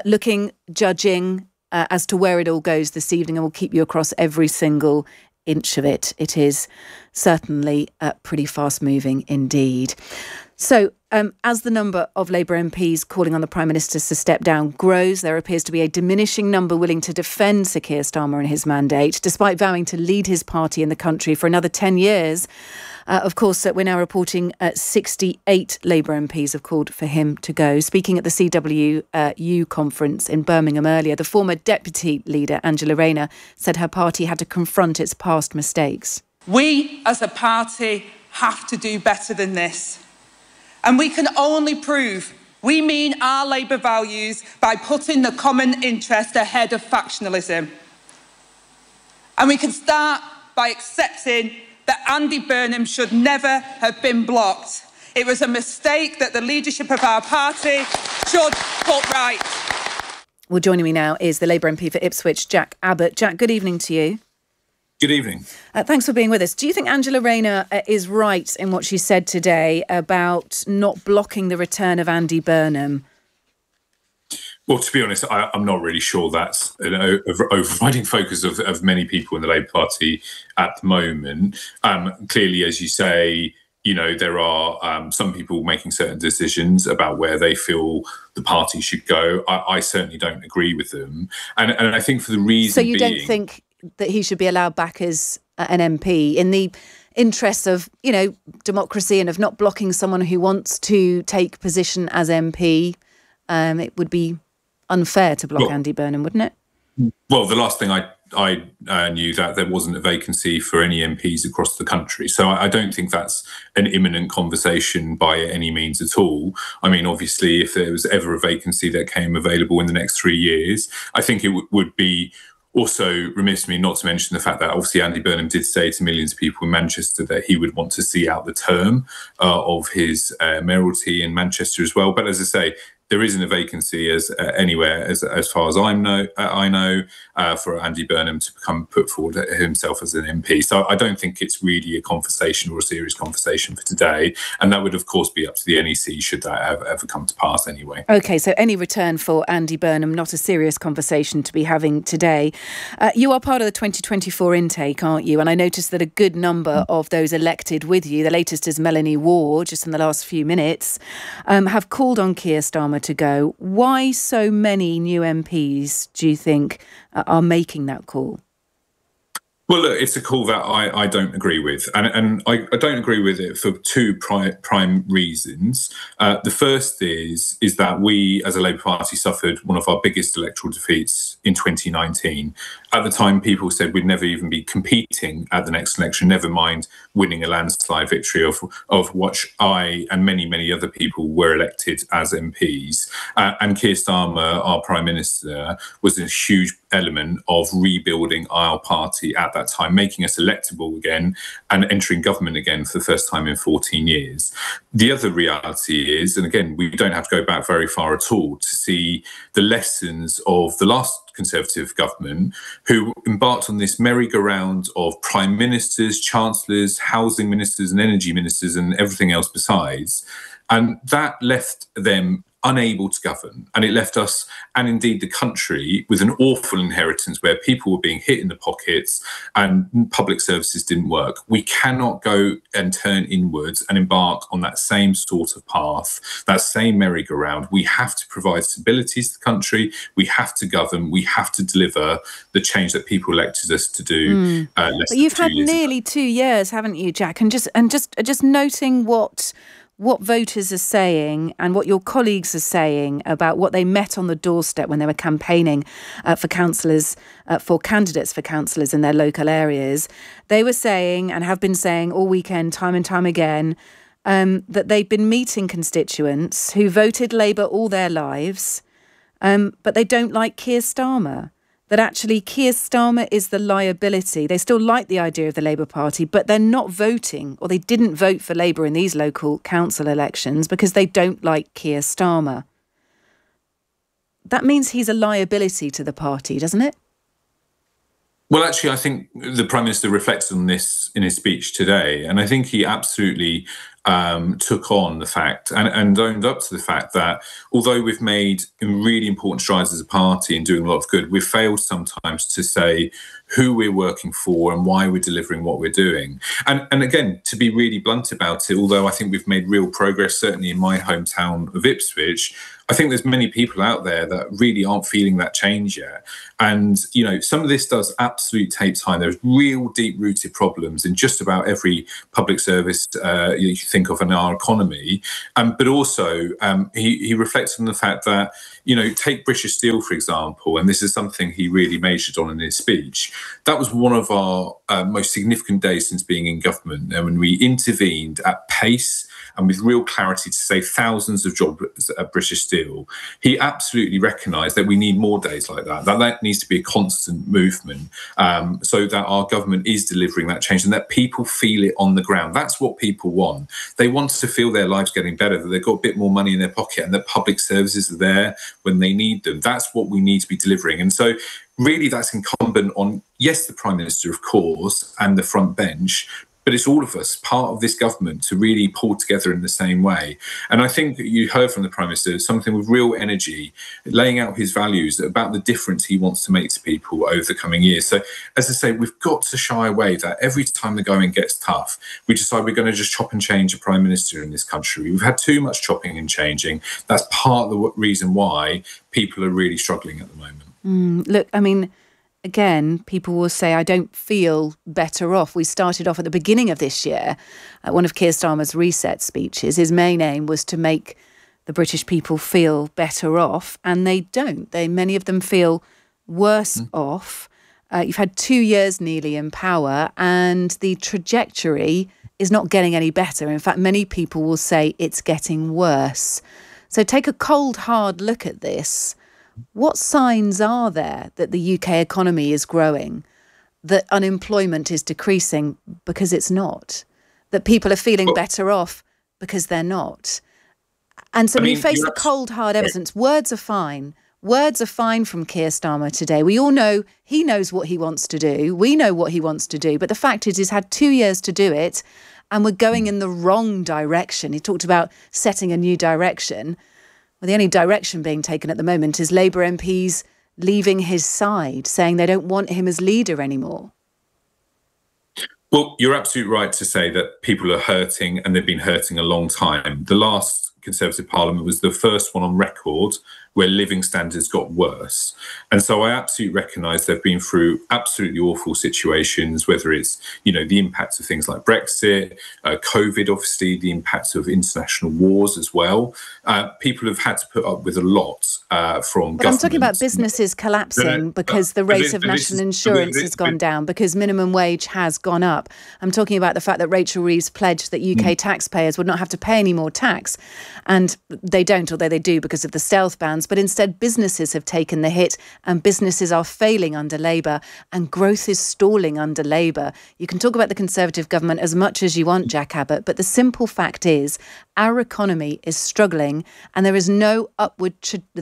judging as to where it all goes this evening, and we'll keep you across every single inch of it. It is certainly pretty fast moving indeed. So as the number of Labour MPs calling on the Prime Minister to step down grows, there appears to be a diminishing number willing to defend Sir Keir Starmer and his mandate, despite vowing to lead his party in the country for another 10 years. Of course, we're now reporting 68 Labour MPs have called for him to go. Speaking at the CWU conference in Birmingham earlier, the former deputy leader, Angela Rayner, said her party had to confront its past mistakes. We, as a party, have to do better than this. And we can only prove we mean our Labour values by putting the common interest ahead of factionalism. And we can start by accepting that Andy Burnham should never have been blocked. It was a mistake that the leadership of our party should put right. Well, joining me now is the Labour MP for Ipswich, Jack Abbott. Jack, good evening to you. Good evening. Thanks for being with us. Do you think Angela Rayner is right in what she said today about not blocking the return of Andy Burnham? Well, to be honest, I'm not really sure that's an overriding focus of many people in the Labour Party at the moment. Clearly, as you say, there are some people making certain decisions about where they feel the party should go. I certainly don't agree with them. And I think for the reason So you don't think that he should be allowed back as an MP in the interests of, democracy and of not blocking someone who wants to take position as MP? It would be unfair to block Andy Burnham, wouldn't it? Well, the last thing I knew that there wasn't a vacancy for any MPs across the country. So I don't think that's an imminent conversation by any means at all. I mean, obviously, if there was ever a vacancy that came available in the next 3 years, I think it would be also remiss of me not to mention the fact that obviously Andy Burnham did say to millions of people in Manchester that he would want to see out the term of his mayoralty in Manchester as well. But as I say, there isn't a vacancy anywhere, as far as I know, for Andy Burnham to become put forward himself as an MP. So I don't think it's really a conversation or a serious conversation for today. And that would, of course, be up to the NEC should that ever come to pass anyway. OK, so any return for Andy Burnham, not a serious conversation to be having today. You are part of the 2024 intake, aren't you? And I noticed that a good number of those elected with you, the latest is Melanie Ward, just in the last few minutes, have called on Keir Starmer to go. Why so many new MPs, do you think, are making that call? Well, look, it's a call that I don't agree with. And I don't agree with it for two prime reasons. The first is that we, as a Labour Party, suffered one of our biggest electoral defeats in 2019. At the time, people said we'd never even be competing at the next election, never mind winning a landslide victory of which I and many, many other people were elected as MPs. And Keir Starmer, our Prime Minister, was a huge element of rebuilding our party at that time, making us electable again and entering government again for the first time in 14 years. The other reality is, and again, we don't have to go back very far at all to see the lessons of the last Conservative government, who embarked on this merry-go-round of prime ministers, chancellors, housing ministers and energy ministers and everything else besides. And that left them unable to govern. And it left us, and indeed the country, with an awful inheritance where people were being hit in the pockets and public services didn't work. We cannot go and turn inwards and embark on that same sort of path, that same merry-go-round. We have to provide stability to the country. We have to govern. We have to deliver the change that people elected us to do. But you've had nearly 2 years, haven't you, Jack? And just noting what voters are saying and what your colleagues are saying about what they met on the doorstep when they were campaigning for councillors, for candidates for councillors in their local areas. They were saying, and have been saying all weekend, time and time again, that they've been meeting constituents who voted Labour all their lives, but they don't like Keir Starmer. that actually Keir Starmer is the liability. They still like the idea of the Labour Party, but they're not voting, or they didn't vote for Labour in these local council elections because they don't like Keir Starmer. That means he's a liability to the party, doesn't it? Well, actually, I think the Prime Minister reflected on this in his speech today, and I think he absolutely took on the fact and owned up to the fact that although we've made really important strides as a party in doing a lot of good, we've failed sometimes to say who we're working for and why we're delivering what we're doing. And again, to be really blunt about it, although I think we've made real progress, certainly in my hometown of Ipswich, I think there's many people out there that really aren't feeling that change yet. And, you know, some of this does absolutely take time. There's real deep-rooted problems in just about every public service you think of in our economy. But also, he reflects on the fact that, you know, take British Steel, for example, and this is something he really majored on in his speech. That was one of our most significant days since being in government, and when we intervened at pace and with real clarity to save thousands of jobs at British Steel. He absolutely recognised that we need more days like that, that needs to be a constant movement so that our government is delivering that change and that people feel it on the ground. That's what people want. They want to feel their lives getting better, that they've got a bit more money in their pocket and that public services are there when they need them. That's what we need to be delivering. And so really that's incumbent on, yes, the Prime Minister, of course, and the front bench, but it's all of us, part of this government, to really pull together in the same way. And I think you heard from the Prime Minister something with real energy, laying out his values about the difference he wants to make to people over the coming years. So, as I say, we've got to shy away that every time the going gets tough, we decide we're going to just chop and change a Prime Minister in this country. We've had too much chopping and changing. That's part of the reason why people are really struggling at the moment. Look, I mean, again, people will say, I don't feel better off. We started off at the beginning of this year, one of Keir Starmer's reset speeches. His main aim was to make the British people feel better off, and they don't. Many of them feel worse off. You've had 2 years nearly in power, and the trajectory is not getting any better. In fact, many people will say it's getting worse. So take a cold, hard look at this. What signs are there that the UK economy is growing, that unemployment is decreasing because it's not, that people are feeling better off because they're not? And so when you face the cold, hard evidence, words are fine. Words are fine from Keir Starmer today. We all know he knows what he wants to do. We know what he wants to do. But the fact is, he's had 2 years to do it, and we're going in the wrong direction. He talked about setting a new direction. Well, the only direction being taken at the moment is Labour MPs leaving his side, saying they don't want him as leader anymore. Well, you're absolutely right to say that people are hurting, and they've been hurting a long time. The last Conservative Parliament was the first one on record where living standards got worse. And so I absolutely recognise they've been through absolutely awful situations, whether it's, you know, the impacts of things like Brexit, COVID, obviously, the impacts of international wars as well. People have had to put up with a lot from But I'm talking about businesses collapsing because the rate of national insurance has gone down, because minimum wage has gone up. I'm talking about the fact that Rachel Reeves pledged that UK taxpayers would not have to pay any more tax. And they don't, although they do because of the stealth bans. But instead, businesses have taken the hit, and businesses are failing under Labour, and growth is stalling under Labour. You can talk about the Conservative government as much as you want, Jack Abbott, but the simple fact is our economy is struggling, and there is no upward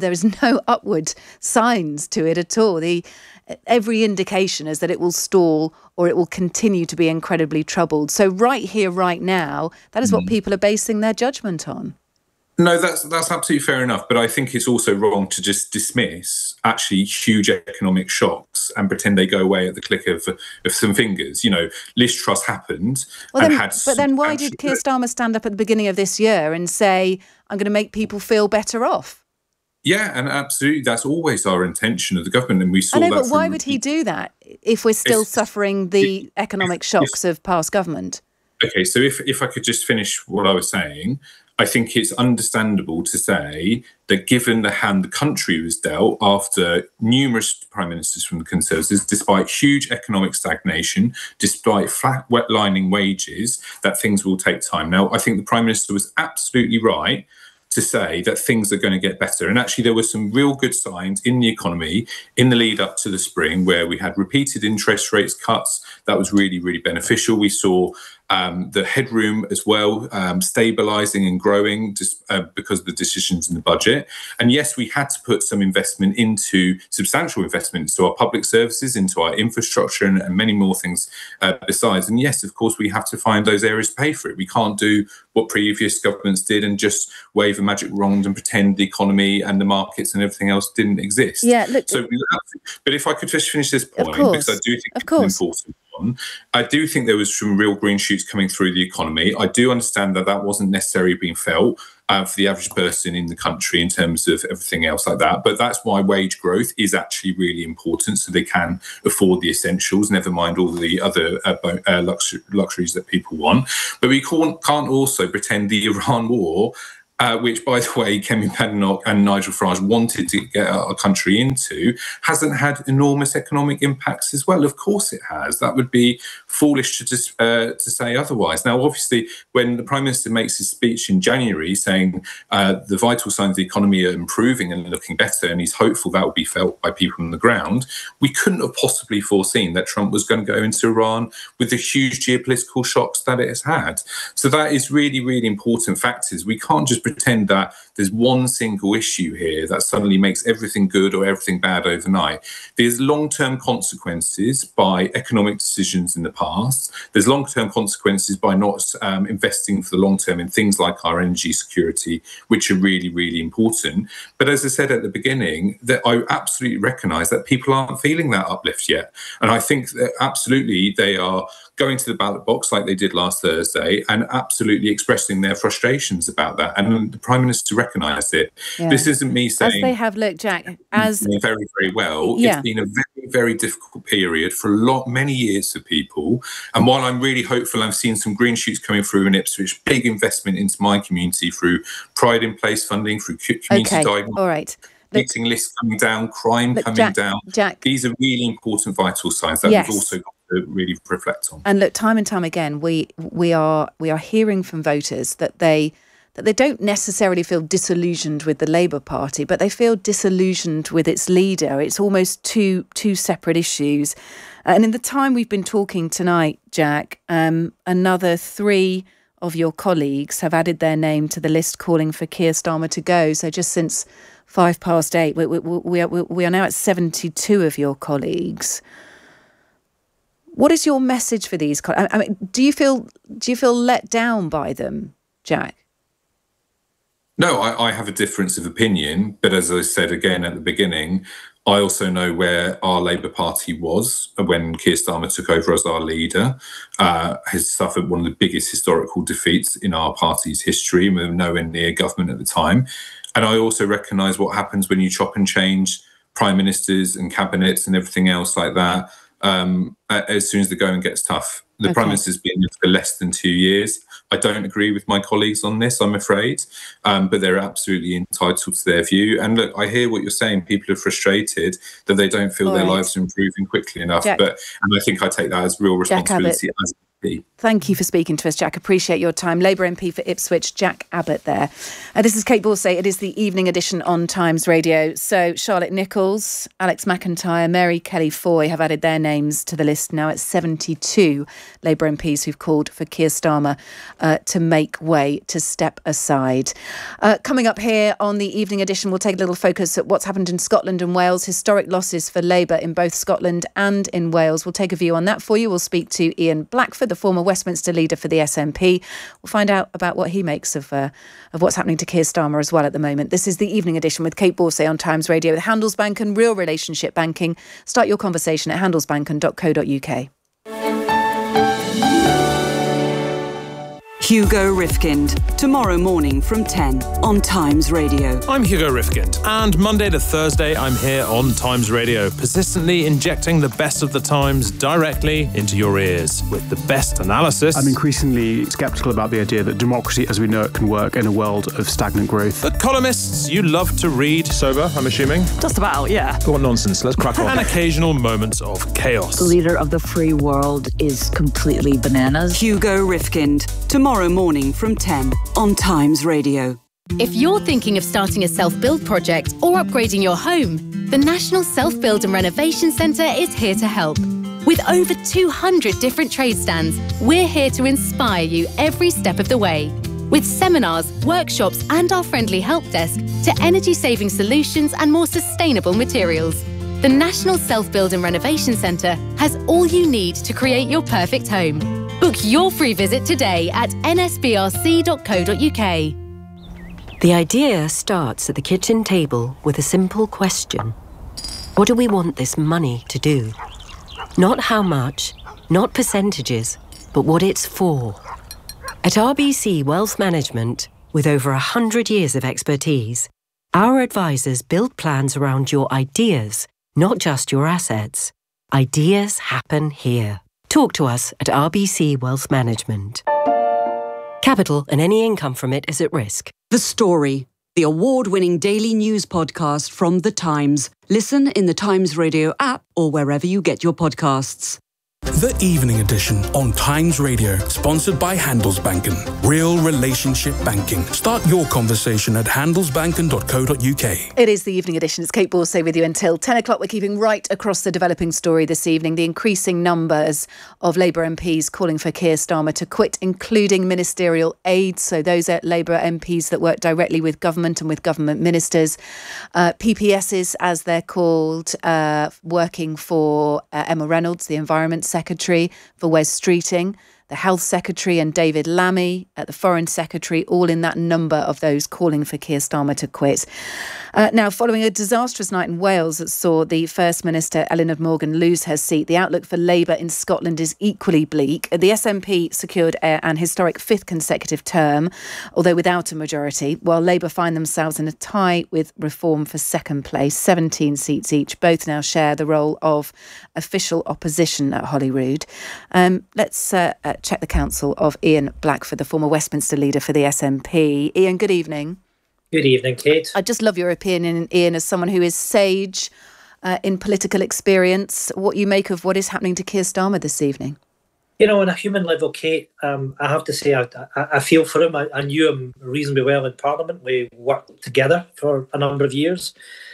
signs to it at all. Every indication is that it will stall or it will continue to be incredibly troubled. So right here, right now, that is what people are basing their judgment on. No, that's absolutely fair enough. But I think it's also wrong to just dismiss actually huge economic shocks and pretend they go away at the click of some fingers. You know, Liz Truss happened. But then why did Keir Starmer stand up at the beginning of this year and say, I'm going to make people feel better off? Yeah, and absolutely, that's always our intention of the government, and we saw that. But why would he do that if we're still suffering the economic shocks of past government? Okay, so if I could just finish what I was saying, I think it's understandable to say that given the hand the country was dealt after numerous prime ministers from the Conservatives, despite huge economic stagnation, despite flat wetlining wages, that things will take time. Now, I think the Prime Minister was absolutely right to to say that things are going to get better. And actually, there were some real good signs in the economy in the lead up to the spring, where we had repeated interest rates cuts. That was really, really beneficial. We saw the headroom as well, stabilising and growing just because of the decisions in the budget. And yes, we had to put some substantial investment into our public services, into our infrastructure, and many more things besides. And yes, of course, we have to find those areas to pay for it. We can't do what previous governments did and just wave a magic wand and pretend the economy and the markets and everything else didn't exist. Yeah, look, but if I could just finish this point, because I do think it's an important one. I do think there was some real green shoots coming through the economy. I do understand that wasn't necessarily being felt for the average person in the country in terms of everything else like that. But that's why wage growth is actually really important, so they can afford the essentials, never mind all the other luxuries that people want. But we can't also pretend the Iran war, which, by the way, Kemi Badenoch and Nigel Farage wanted to get our country into, hasn't had enormous economic impacts as well. Of course it has. That would be foolish to say otherwise. Now, obviously, when the Prime Minister makes his speech in January saying the vital signs of the economy are improving and looking better, and he's hopeful that will be felt by people on the ground, we couldn't have possibly foreseen that Trump was going to go into Iran with the huge geopolitical shocks that it has had. So that is really, really important factors. We can't just pretend that there's one single issue here that suddenly makes everything good or everything bad overnight. There's long-term consequences by economic decisions in the past. There's long-term consequences by not investing for the long term in things like our energy security, which are really, really important. But as I said at the beginning, that I absolutely recognise that people aren't feeling that uplift yet. And I think that absolutely they are going to the ballot box like they did last Thursday and absolutely expressing their frustrations about that. And the Prime Minister recognised it. Yeah. This isn't me saying... As they have, look, Jack, as... Very, very well. Yeah. It's been a very, very difficult period for many years for people. And while I'm really hopeful, I've seen some green shoots coming through in Ipswich, big investment into my community through Pride in Place funding, through community diagnostics. All right. Waiting lists coming down, crime coming down. Jack, these are really important, vital signs that we've also got to really reflect on. And look, time and time again, we are hearing from voters that they don't necessarily feel disillusioned with the Labour Party, but they feel disillusioned with its leader. It's almost two separate issues. And in the time we've been talking tonight, Jack, another 3 of your colleagues have added their name to the list calling for Keir Starmer to go. So just since 8:05, we are now at 72 of your colleagues. What is your message for these? I mean, do you feel let down by them, Jack? No, I have a difference of opinion, but as I said again at the beginning, I also know where our Labour Party was when Keir Starmer took over as our leader. Has suffered one of the biggest historical defeats in our party's history. We were nowhere near government at the time. And I also recognise what happens when you chop and change prime ministers and cabinets and everything else like that. As soon as the going gets tough. The Prime Minister's been there for less than 2 years. I don't agree with my colleagues on this, I'm afraid, but they're absolutely entitled to their view. And look, I hear what you're saying. People are frustrated that they don't feel their lives are improving quickly enough. And I think I take that as real responsibility as MP. Thank you for speaking to us, Jack. Appreciate your time. Labour MP for Ipswich, Jack Abbott there. This is Kate Borsay. It is the evening edition on Times Radio. So Charlotte Nichols, Alex McIntyre, Mary Kelly Foy have added their names to the list now at 72 Labour MPs who've called for Keir Starmer to make way, to step aside. Coming up here on the evening edition, we'll take a little focus at what's happened in Scotland and Wales. Historic losses for Labour in both Scotland and in Wales. We'll take a view on that for you. We'll speak to Ian Blackford, the former Westminster leader for the SNP. We'll find out about what he makes of what's happening to Keir Starmer as well at the moment. This is the evening edition with Kate Borsay on Times Radio with Handelsbanken Real Relationship Banking. Start your conversation at handelsbanken.co.uk. Hugo Rifkind, tomorrow morning from 10 on Times Radio. I'm Hugo Rifkind, and Monday to Thursday I'm here on Times Radio, persistently injecting the best of the Times directly into your ears with the best analysis. I'm increasingly sceptical about the idea that democracy as we know it can work in a world of stagnant growth. The columnists you love to read. Sober, I'm assuming? Just about, yeah. What nonsense, let's crack on. And occasional moments of chaos. The leader of the free world is completely bananas. Hugo Rifkind, tomorrow morning from 10 on Times Radio. If you're thinking of starting a self-build project or upgrading your home, the National Self-Build and Renovation Centre is here to help. With over 200 different trade stands, we're here to inspire you every step of the way. With seminars, workshops and our friendly help desk to energy-saving solutions and more sustainable materials. The National Self-Build and Renovation Centre has all you need to create your perfect home. Book your free visit today at nsbrc.co.uk. The idea starts at the kitchen table with a simple question. What do we want this money to do? Not how much, not percentages, but what it's for. At RBC Wealth Management, with over 100 years of expertise, our advisors build plans around your ideas, not just your assets. Ideas happen here. Talk to us at RBC Wealth Management. Capital and any income from it is at risk. The Story, the award-winning daily news podcast from The Times. Listen in the Times Radio app or wherever you get your podcasts. The Evening Edition on Times Radio, sponsored by Handelsbanken. Real relationship banking. Start your conversation at handelsbanken.co.uk. It is the Evening Edition. It's Kate Borsay with you until 10 o'clock. We're keeping right across the developing story this evening. The increasing numbers of Labour MPs calling for Keir Starmer to quit, including ministerial aides. So those are Labour MPs that work directly with government and with government ministers. PPSs, as they're called, working for Emma Reynolds, the Environment Secretary, for Wes Streeting, the Health Secretary and David Lammy, the Foreign Secretary, all in that number of those calling for Keir Starmer to quit. Now, following a disastrous night in Wales that saw the First Minister, Eleanor Morgan, lose her seat, the outlook for Labour in Scotland is equally bleak. The SNP secured an historic fifth consecutive term, although without a majority, while Labour find themselves in a tie with Reform for second place, 17 seats each. Both now share the role of official opposition at Holyrood. Let's check the counsel of Ian Blackford, the former Westminster leader for the SNP. Ian, good evening. Good evening, Kate. I'd just love your opinion, Ian, as someone who is sage in political experience, what you make of what is happening to Keir Starmer this evening. You know, on a human level, Kate, I have to say I feel for him. I knew him reasonably well in Parliament. We worked together for a number of years.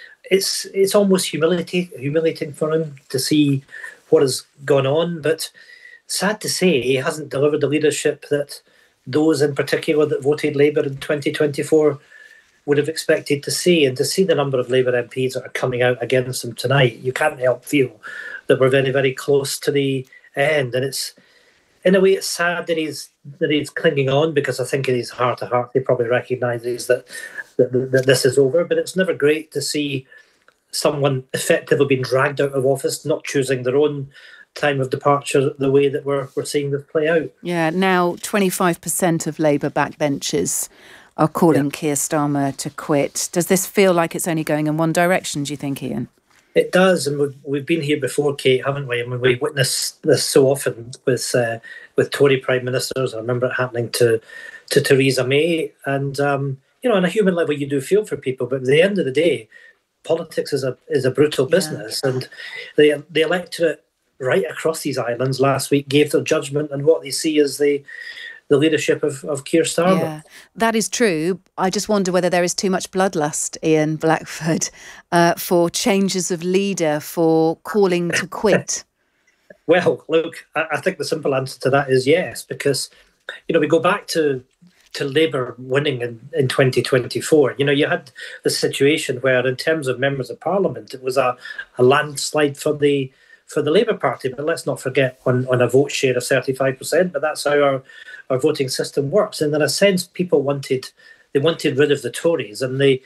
It's almost humiliating for him to see what has gone on, but sad to say, he hasn't delivered the leadership that those in particular that voted Labour in 2024 would have expected to see. And to see the number of Labour MPs that are coming out against him tonight, you can't help feel that we're very, very close to the end. And it's, in a way, it's sad that he's clinging on, because I think in his heart to heart he probably recognises that this is over. But it's never great to see someone effectively being dragged out of office, not choosing their own time of departure the way that we're seeing this play out. Yeah, now 25% of Labour backbenchers are calling Keir Starmer to quit. Does this feel like it's only going in one direction, do you think, Ian? It does, and we've been here before, Kate, haven't we? I mean, we witness this so often with Tory Prime Ministers. I remember it happening to Theresa May. And, you know, on a human level, you do feel for people, but at the end of the day, politics is a brutal business. And the electorate right across these islands last week gave their judgment on what they see as the leadership of Keir Starmer. Yeah, that is true. I just wonder whether there is too much bloodlust, Ian Blackford, for changes of leader, for calling to quit. Well, look, I think the simple answer to that is yes, because, you know, we go back to Labour winning in 2024. You know, you had the situation where, in terms of members of Parliament, it was a landslide for the Labour Party. But let's not forget, on a vote share of 35%, but that's how our voting system works. And in a sense, people wanted rid of the Tories, and the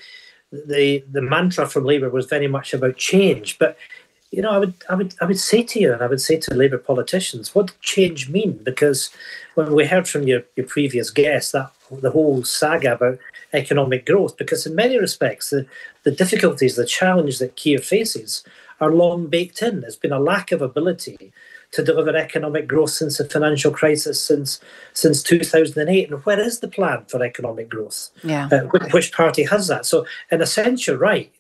mantra from Labour was very much about change. But, you know, I would say to you, and I would say to Labour politicians, what did change mean? Because when we heard from your previous guest, that the whole saga about economic growth, because in many respects, the difficulties, the challenge that Keir faces are long baked in. There's been a lack of ability to deliver economic growth since the financial crisis, since 2008. And where is the plan for economic growth? Yeah. Which party has that? So in a sense, you're right.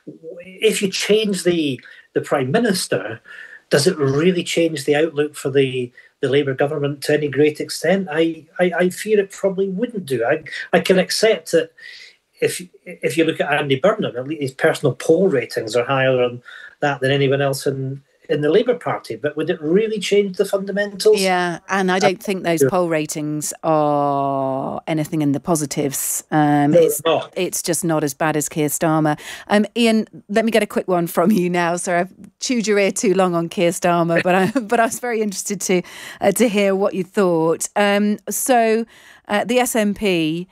If you change the Prime Minister, does it really change the outlook for the Labour government to any great extent? I fear it probably wouldn't do. I can accept that if you look at Andy Burnham, at least his personal poll ratings are higher on that than anyone else in the Labour Party. But would it really change the fundamentals? Yeah, and I don't think those poll ratings are anything in the positives. It's just not as bad as Keir Starmer. Ian, let me get a quick one from you now. Sorry, I've chewed your ear too long on Keir Starmer, but I was very interested to hear what you thought. So the SNP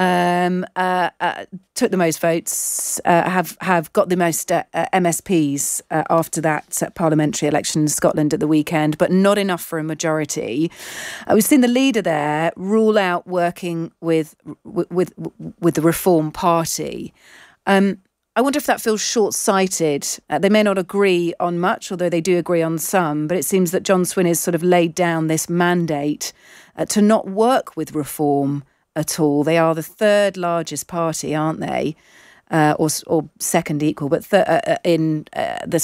took the most votes, have got the most MSPs after that parliamentary election in Scotland at the weekend, but not enough for a majority. We've seen the leader there rule out working with the Reform Party. I wonder if that feels short-sighted. They may not agree on much, although they do agree on some, but it seems that John Swynn has sort of laid down this mandate to not work with Reform at all. They are the third largest party, aren't they? Or second equal, but in the